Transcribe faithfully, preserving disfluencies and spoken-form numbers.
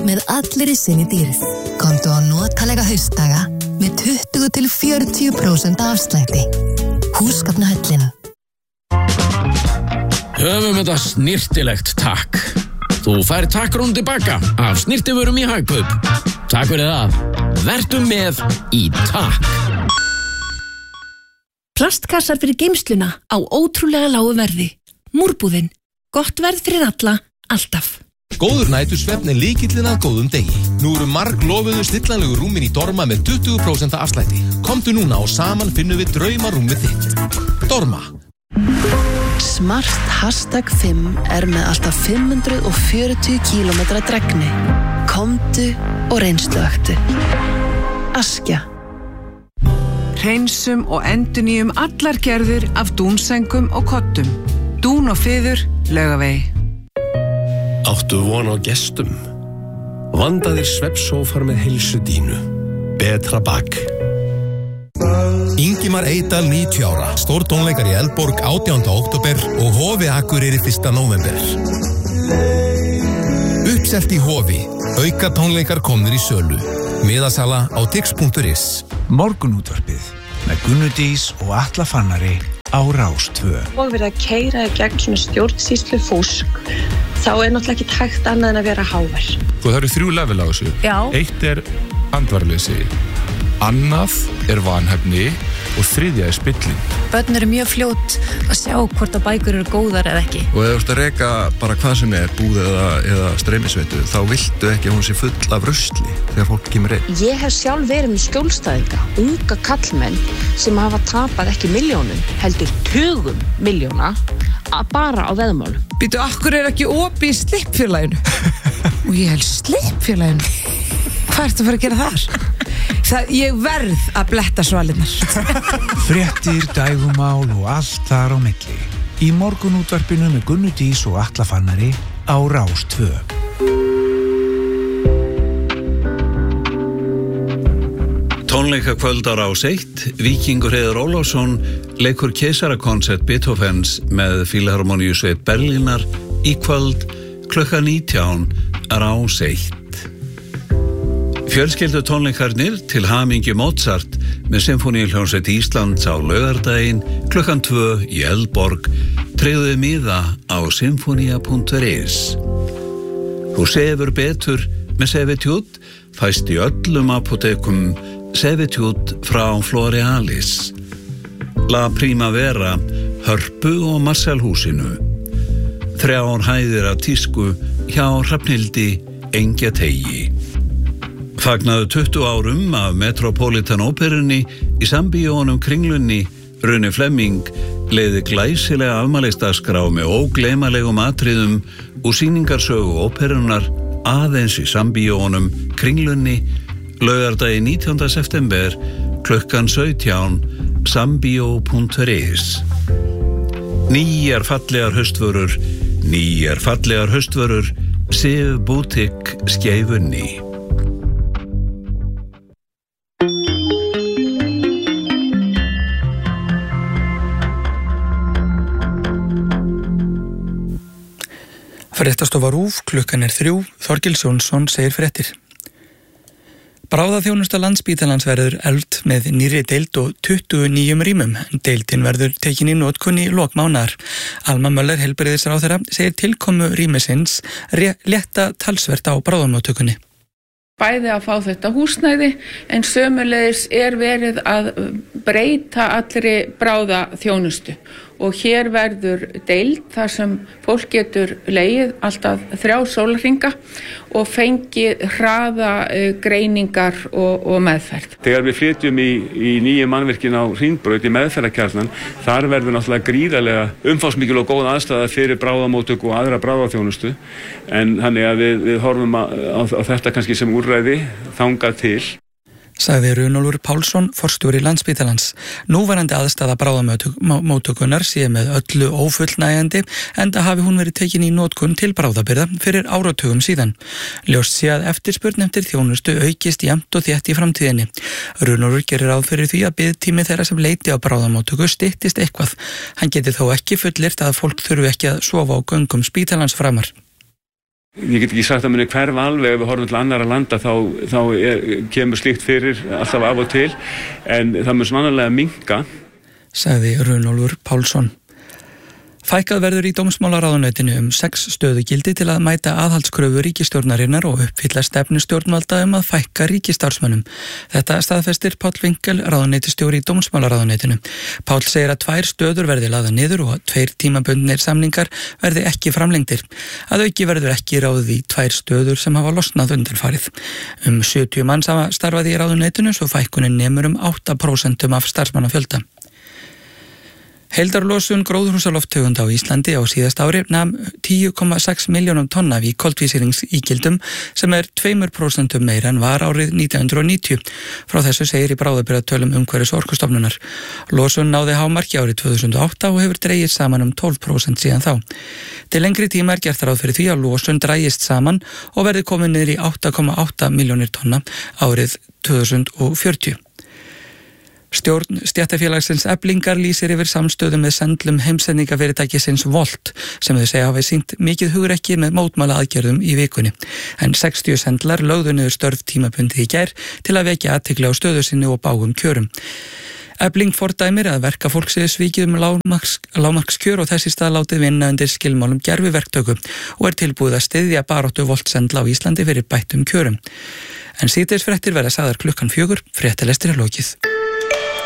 með allir í sinni dýrð. Komdu á notalega haustdaga með tuttugu til fjörutíu prósent afslætti. Húsgagnahöllin. Höfum þetta snirtilegt takk. Þú fær takkrún tilbaka af snirtivörum í Hagkaup. Takk fyrir það. Vertu með í takk. Plastkassar fyrir geymsluna á ótrúlega lágu verði. Múrbúðin. Gott verð fyrir alla, alltaf. Góður nætursvefn er lykillinn að góðum degi. Nú eru marg lofuðu stillanlegu rúmin í Dorma með tuttugu prósent afslætti. Komdu núna og saman finnum við draumarúmið þitt. Dorma. Smart hashtag fimm er með alltaf fimm hundruð fjörutíu kílómetra dregni. Komdu og reynsluaktu. Askja. Hreinsum og endurnýjum allar gerðir af dúnsengum og kottum. Dún og fiður, Laugavegi. Áttu von á gestum. Vandaðir svefnsófar með heilsu dínu. Betra bak. Ingimar Eydal níutíu ára, stór tónleikar í Eldborg átjánda október og Hofi Akureyri fyrsta nóvember. Uppselt í Hofi, auka tónleikar komnir í sölu. Miðasala á tix punktur is. Morgunútvarpið með Gunnu Dís og Atla Fannari á Rás tvö. Og verið að keyra í gegn svona stjórnsýslu fúsk, þá er náttúrulega ekki hægt annað en að vera hávær. Sko það eru þrjú level á þessu. Já. Eitt er andvarleysi, annað er vanhæfni og þriðja er spilling. Börn eru mjög fljót að sjá hvort að bækur eru góðar eða ekki. Og ef þú ert að reka bara hvað sem er, búð eða, eða streymisveitu, þá viltu ekki að hún sé full af rusli þegar fólk kemur inn. Ég hef sjálf verið með skjólstæðinga, unga kallmenn sem hafa tapað ekki milljónum, heldur tugum milljóna bara á veðmálum. Býtu, akkur er ekki opið í Slippfélaginu? Og ég held Slippfélaginu? Hvað ertu að fara að gera þar? Það, ég verð að bletta svalinnar. Fréttir, dægumál og allt þar á milli. Í morgunútvarpinu með Gunnu Dís og Atla Fannari á Rás tvö. Tónleikakvöld á Rás eitt. Víkingur Heiðar Ólafsson leikur keisarakonsert Beethovens með Fílharmoníusveit Berlínar í kvöld klukkan nítján Rás eitt. Fjölskyldu tónleikarnir til hamingju Mozart með Sinfóníuhljómsveit Íslands á laugardaginn klukkan tvö í Eldborg. Tryggðu miða á sinfonia punktur is. Þú sefur betur með Sefitjút, fæst í öllum apótekum Sefitjút frá Florealis. La Primavera, Hörpu og Marselhúsinu. Þrjár hæðir af tísku hjá Hrafnhildi Engjateigi. Fagnaðu tuttugu árum af Metropolitan Óperunni í sambíónum Kringlunni. Runi Flemming leiði glæsilega afmælisdagskrá með ógleymanlegum atriðum úr sýningarsögu óperunnar aðeins í sambíónum Kringlunni laugardaginn nítjánda september klukkan sautján sambíó punktur is. Nýjar fallegar haustvörur, nýjar fallegar haustvörur, Sif Boutique Skeifunni. Fréttastofa RÚV, klukkan er þrjú, Þorgils Jónsson segir fréttir. Bráðaþjónusta Landspítalans verður efld með nýrri deild og tuttugu nýjum rýmum. Deildin verður tekin í notkun í lok mánaðar. Alma Möller, heilbrigðisráðherra, segir tilkomu rýmisins létta talsvert á bráðamóttökunni. Bæði að fá þetta húsnæði en sömuleiðis er verið að breyta allri bráðaþjónustu og hér verður deild þar sem fólk getur legið alltaf þrjá sólarhringa og fengið hraða greiningar og, og meðferð. Þegar við flytjum í, í nýju mannvirkin á Hringbraut í meðferðarkjarnan, þar verður náttúrulega gríðarlega umfangsmikil og góð aðstæða fyrir bráðamóttöku og aðra bráðaþjónustu en þannig að við, við horfum á, á, á þetta kannski sem úrræði þangað til. Sagði Runólfur Pálsson, forstjóri Landspítalans. Núverandi aðstaða bráðamóttökunnar sé með öllu ófullnægjandi enda hafi hún verið tekin í notkun til bráðabirgða fyrir áratugum síðan. Ljóst sé að eftirspurn eftir þjónustu aukist jafnt og þétt í framtíðinni. Runólfur gerir ráð fyrir því að biðtími þeirra sem leiti á bráðamóttöku styttist eitthvað. Hann getur þó ekki fullyrt að fólk þurfi ekki að sofa á göngum spítalans framar. Ég get ekki sagt að muni hverfa alveg ef við horfum til annara landa þá, þá er, kemur slíkt fyrir alltaf af og til en það mun sannarlega minnka. Sagði Runólfur Pálsson. Fækkað verður í dómsmálaráðuneytinu um sex stöðugildi til að mæta aðhaldskröfu ríkisstjórnarinnar og uppfylla stefnu stjórnvalda um að fækka ríkisstarfsmönnum. Þetta staðfestir Páll Winkel, ráðuneytisstjóri í dómsmálaráðuneytinu. Páll segir að tvær stöður verði lagðar niður og að tveir tímabundnir samningar verði ekki framlengdir. Að auki verður ekki ráðið í tvær stöður sem hafa losnað undanfarið. Um sjötíu manns hafa starfað í ráðuneytinu svo fækkunin nemur um átta prósent af starfsmannafjölda. Heildarlosun gróðurhúsalofttegunda á Íslandi á síðast ári nam tíu komma sex milljónum tonna í koltvísýringsígildum sem er tvö prósent meira en var árið nítján hundruð níutíu. Frá þessu segir í bráðabirgðatölum umhverfis Orkustofnunar. Losun náði hámarki árið tvö þúsund og átta og hefur dregist saman um tólf prósent síðan þá. Til lengri tíma er gert ráð fyrir því að losun drægist saman og verði komin niður í átta komma átta milljónir tonna árið tvö þúsund og fjörutíu. Stjórn stéttarfélagsins Eflingar lýsir yfir samstöðu með sendlum heimsendingafyrirtækisins Volt sem þau segja hafi sýnt mikið hugrekki með mótmæla aðgerðum í vikunni. En sextíu sendlar lögðu niður störf tímabundið í gær til að vekja athygli á stöðu sinni og bágum kjörum. Efling fordæmir að verkafólk sé svikið um lágmarks, lágmarkskjör og þess í stað látið vinna undir skilmálum gerviverktöku og er tilbúið að styðja baráttu Volt sendla á Íslandi fyrir bættum kjörum. En síðdegisfréttir verða sagðar klukkan fjögur, fréttalestir er lokið.